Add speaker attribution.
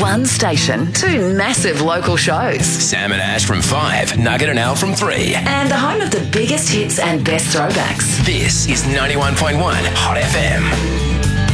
Speaker 1: fun station, 2 massive local shows,
Speaker 2: Sam and Ash from 5, Nugget and Al from 3.
Speaker 1: and the home of the biggest hits and best throwbacks.
Speaker 2: This is 91.1 Hot FM.